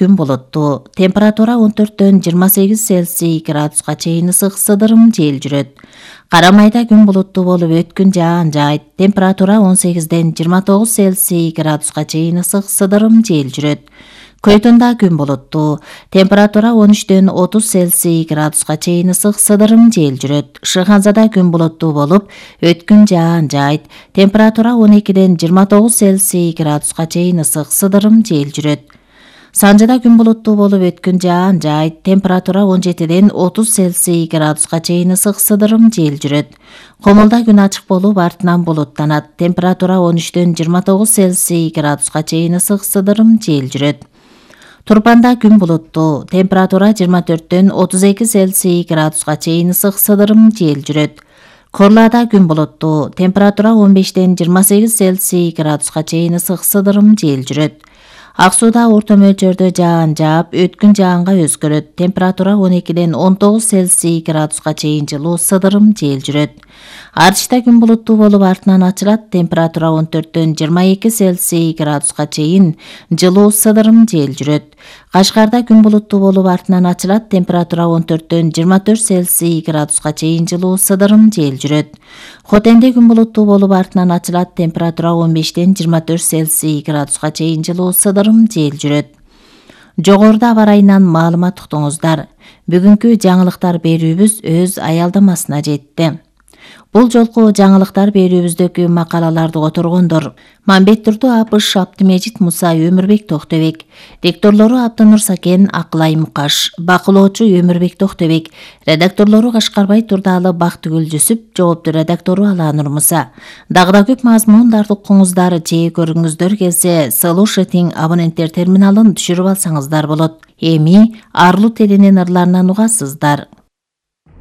күн булуттуу. Температура 14-28 Цельсий градуска чейин ысык сыдырым жел жүрөт. Карамайда күн булуттуу болуп өткүн жаан жайт. Температура 18-29 Цельсий градуска чейин ысык сыдырым жел жүрөт. Көйтүндө күн булуттуу. Температура 13-30 Цельсий градуска чейин ысык сыдырым жел жүрөт. Шыханзада күн булуттуу болуп, өткүн жаан жайт. Температура 12-29 Цельсий градуска чейин ысык сыдырым жел жүрөт. Санжыда күн булуттуу болуп, өткүн жаан жайт. Температура 17-30 Цельсий градуска чейин ысык сыдырым жел жүрөт. Комулда күн ачык болуп, артынан булуттанат. Температура 13-29 Цельсий градуска чейин ысык сыдырым жел жүрөт. Турпанда күн булуттуу. Температура 24-32 Цельсий градуска чейин ысык сыдырым жел жүрөт. Корлада күн булуттуу. Температура 15-28 Цельсий градуска чейин ысык сыдырым жел жүрөт. Аксууда орто мөлчөрдө жаан жаап, өткүн жаанга өзгөрөт. Температура 12-19 Цельсий градуска чейин жылуу сыдырым жел жүрөт. Артышта күн булуттуу болуп, артынан ачылат. Температура 14-22 Цельсий градуска чейин жылуу сыдырым жел жүрөт. Кашкарда күн булуттуу болуп, артынан ачылат. Температура 14-24 Цельсий градуска чейин жылуу сыдырым жел жүрөт. Хотенде күн булуттуу болуп, артынан ачылат. Температура 15-24 Цельсий градуска чейин жылуу сыдырым жел жүрөт. Жогоруда аба ырайынан маалымат уктуңуздар. Бүгүнкү жаңылыктар берүүбүз өз аялдамасына жетти. Бул жолку жаңылыктар берүүбүздөгү макалаларды которгондор: Мамбеттурду Апыш, Абдымежит Муса, Өмүрбек Токтобек. Ректорлору Абдынур Сакен, Акылай Мукаш. Бакылоочу Өмүрбек Токтобек. Редакторлору Кашкарбай Турдалы, Бактыгүл Жүсүп. Жоопту редактору Аланур Муса. Дагы да көп мазмундарды укуңуздар, жээ көрүңүздөр келсе, Слушатиң абоненттер терминалын түшүрүп алсаңыздар болот. Эми арлуу телинин ырларынан угасыздар.